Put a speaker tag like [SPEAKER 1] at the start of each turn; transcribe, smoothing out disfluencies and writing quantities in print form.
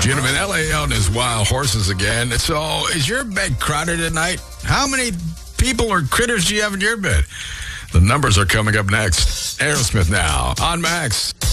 [SPEAKER 1] Gentlemen, LA out in his wild horses again. So, is your bed crowded at night? How many people or critters do you have in your bed? The numbers are coming up next. Aerosmith now on Max.